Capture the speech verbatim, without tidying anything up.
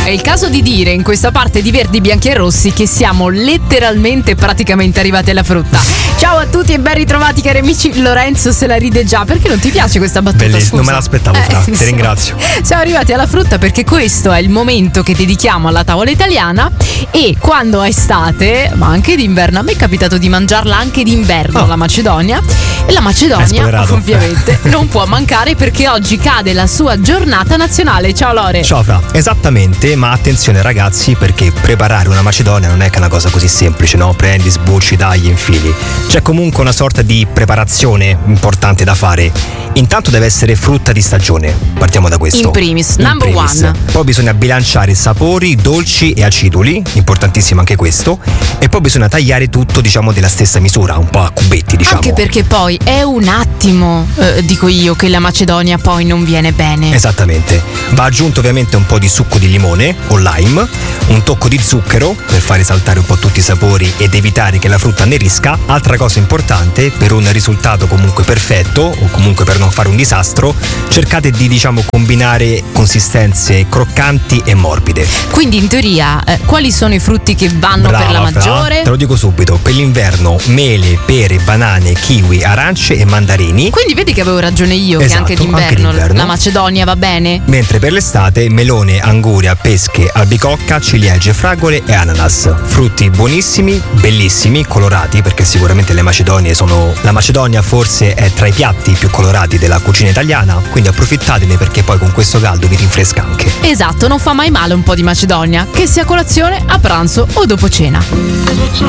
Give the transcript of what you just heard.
È il caso di dire in questa parte di Verdi, Bianchi e Rossi che siamo letteralmente praticamente arrivati alla frutta. Ciao a tutti e ben ritrovati cari amici. Lorenzo se la ride già. Perché non ti piace questa battuta? Bellissimo, Scusa. non me l'aspettavo, Fra, Eh, ti ringrazio. Siamo arrivati alla frutta perché questo è il momento che dedichiamo alla tavola italiana, e quando è estate, ma anche d'inverno, a me è capitato di mangiarla anche d'inverno, Oh. la Macedonia. E la Hai Macedonia spoilerato. ovviamente non può mancare perché oggi cade la sua giornata nazionale. Ciao Lore. Ciao Fra, esattamente, ma attenzione ragazzi, perché preparare una macedonia non è che una cosa così semplice, no? Prendi, sbucci, tagli, infili. C'è comunque una sorta di preparazione importante da fare. Intanto deve essere frutta di stagione, partiamo da questo. In primis, number one. Poi bisogna bilanciare sapori dolci e aciduli, importantissimo anche questo. E poi bisogna tagliare tutto, diciamo, della stessa misura, un po' a cubetti, diciamo. Anche perché poi è un attimo, eh, dico io, che la Macedonia poi non viene bene. Esattamente. Va aggiunto ovviamente un po' di succo di limone o lime, un tocco di zucchero per fare saltare un po' tutti i sapori ed evitare che la frutta annerisca. Altra cosa importante, per un risultato comunque perfetto o comunque per non fare un disastro, cercate di, diciamo, combinare consistenze croccanti e morbide. Quindi in teoria eh, quali sono i frutti che vanno Brava, per la Fra, maggiore? te lo dico subito, per l'inverno mele, pere, banane, kiwi, arance e mandarini. Quindi vedi che avevo ragione io, Esatto, che anche d'inverno, anche d'inverno. la Macedonia va bene. Mentre per l'estate melone, anguria, pesche, albicocca, ciliegie, fragole e ananas. Frutti buonissimi, bellissimi, colorati, perché sicuramente le macedonie sono... La Macedonia forse è tra i piatti più colorati della cucina italiana, quindi approfittatene perché poi con questo caldo vi rinfresca anche. Esatto, non fa mai male un po' di Macedonia, che sia a colazione, a pranzo o dopo cena.